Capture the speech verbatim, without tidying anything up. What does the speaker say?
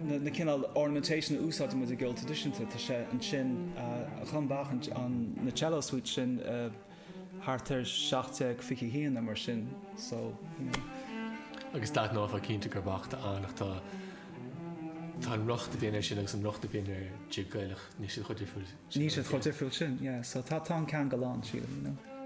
na cinál ornamentation úsáid mu a ggéil tradiisiúnta tá sé an sin a chunbach an na cello suite sin hartar seachtag fici híon na mar sin so agus dat nó a cinnta gur bachta annachta tá rochta bíine sin agus an rochta bíine tígaileach ní sé chu difriúil. Ní sé chu difriúil sin, yeah, so tá tá cean go lán siad, you know.